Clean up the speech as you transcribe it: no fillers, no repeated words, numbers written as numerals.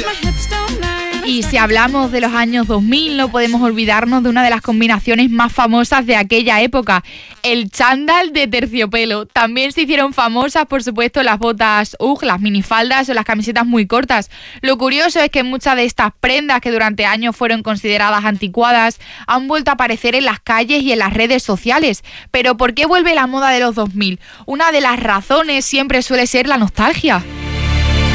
Y si hablamos de los años 2000, no podemos olvidarnos de una de las combinaciones más famosas de aquella época, el chándal de terciopelo. También se hicieron famosas, por supuesto, las botas UGG, las minifaldas o las camisetas muy cortas. Lo curioso es que muchas de estas prendas que durante años fueron consideradas anticuadas han vuelto a aparecer en las calles y en las redes sociales. Pero ¿por qué vuelve la moda de los 2000? Una de las razones siempre suele ser la nostalgia.